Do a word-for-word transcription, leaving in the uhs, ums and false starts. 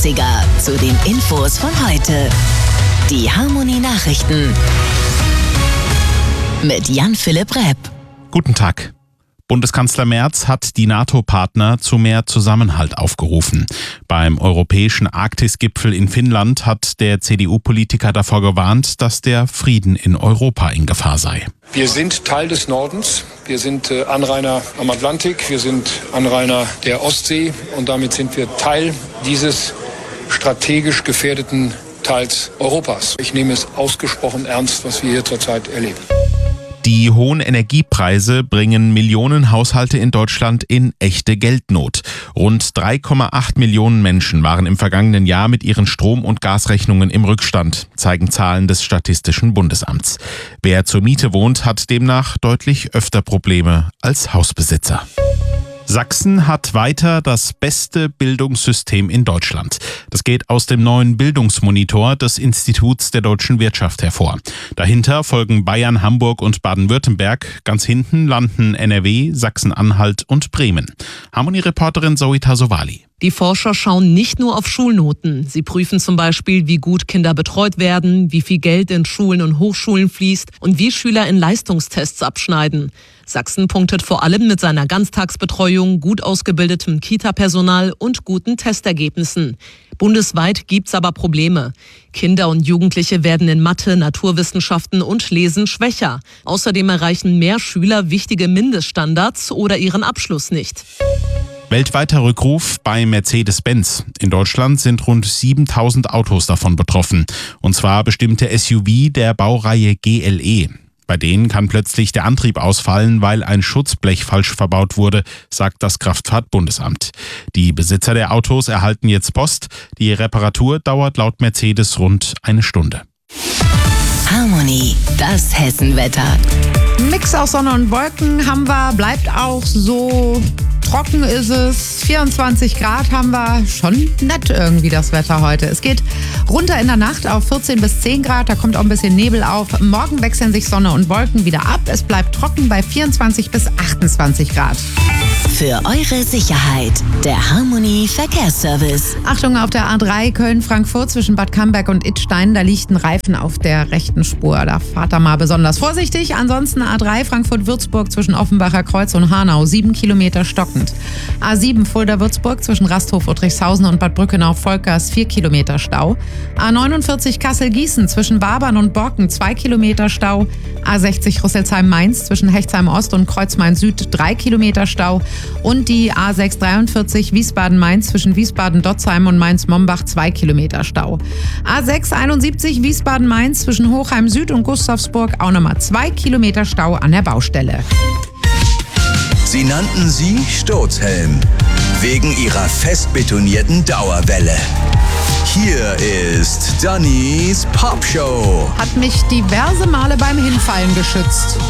neunziger zu den Infos von heute. Die Harmony Nachrichten mit Jan-Philipp Repp. Guten Tag. Bundeskanzler Merz hat die NATO-Partner zu mehr Zusammenhalt aufgerufen. Beim europäischen Arktis-Gipfel in Finnland hat der C D U-Politiker davor gewarnt, dass der Frieden in Europa in Gefahr sei. Wir sind Teil des Nordens, wir sind äh, Anrainer am Atlantik, wir sind Anrainer der Ostsee und damit sind wir Teil dieses strategisch gefährdeten Teils Europas. Ich nehme es ausgesprochen ernst, was wir hier zurzeit erleben. Die hohen Energiepreise bringen Millionen Haushalte in Deutschland in echte Geldnot. Rund drei Komma acht Millionen Menschen waren im vergangenen Jahr mit ihren Strom- und Gasrechnungen im Rückstand, zeigen Zahlen des Statistischen Bundesamts. Wer zur Miete wohnt, hat demnach deutlich öfter Probleme als Hausbesitzer. Sachsen hat weiter das beste Bildungssystem in Deutschland. Das geht aus dem neuen Bildungsmonitor des Instituts der deutschen Wirtschaft hervor. Dahinter folgen Bayern, Hamburg und Baden-Württemberg. Ganz hinten landen N R W, Sachsen-Anhalt und Bremen. Harmony-Reporterin Zoe Tasovali. Die Forscher schauen nicht nur auf Schulnoten. Sie prüfen zum Beispiel, wie gut Kinder betreut werden, wie viel Geld in Schulen und Hochschulen fließt und wie Schüler in Leistungstests abschneiden. Sachsen punktet vor allem mit seiner Ganztagsbetreuung, gut ausgebildetem Kita-Personal und guten Testergebnissen. Bundesweit gibt's aber Probleme. Kinder und Jugendliche werden in Mathe, Naturwissenschaften und Lesen schwächer. Außerdem erreichen mehr Schüler wichtige Mindeststandards oder ihren Abschluss nicht. Weltweiter Rückruf bei Mercedes-Benz. In Deutschland sind rund siebentausend Autos davon betroffen. Und zwar bestimmte S U V der Baureihe G L E. Bei denen kann plötzlich der Antrieb ausfallen, weil ein Schutzblech falsch verbaut wurde, sagt das Kraftfahrtbundesamt. Die Besitzer der Autos erhalten jetzt Post. Die Reparatur dauert laut Mercedes rund eine Stunde. Harmony, das Hessenwetter. Ein Mix aus Sonne und Wolken haben wir, bleibt auch so. Trocken ist es, vierundzwanzig Grad haben wir, schon nett irgendwie das Wetter heute. Es geht runter in der Nacht auf vierzehn bis zehn Grad, da kommt auch ein bisschen Nebel auf. Morgen wechseln sich Sonne und Wolken wieder ab, es bleibt trocken bei vierundzwanzig bis achtundzwanzig Grad. Für eure Sicherheit, der Harmony Verkehrsservice. Achtung auf der A drei Köln-Frankfurt zwischen Bad Camberg und Idstein, da liegt ein Reifen auf der rechten Spur. Da fahrt ihr mal besonders vorsichtig. Ansonsten A drei Frankfurt-Würzburg zwischen Offenbacher Kreuz und Hanau, sieben Kilometer stockend. A sieben Fulda-Würzburg zwischen Rasthof, Friedrichshausen und Bad Brückenau-Volkers, vier Kilometer Stau. A neunundvierzig Kassel-Gießen zwischen Wabern und Borken, zwei Kilometer Stau. A sechzig Rüsselsheim-Mainz zwischen Hechtsheim-Ost und Kreuzmain-Süd, drei Kilometer Stau. Und die A sechs dreiundvierzig Wiesbaden-Mainz zwischen Wiesbaden-Dotzheim und Mainz-Mombach, zwei Kilometer Stau. A sechs einundsiebzig Wiesbaden-Mainz zwischen Hochheim-Süd und Gustavsburg, auch nochmal zwei Kilometer Stau an der Baustelle. Sie nannten sie Sturzhelm, wegen ihrer fest betonierten Dauerwelle. Hier ist Dannys Popshow. Hat mich diverse Male beim Hinfallen geschützt.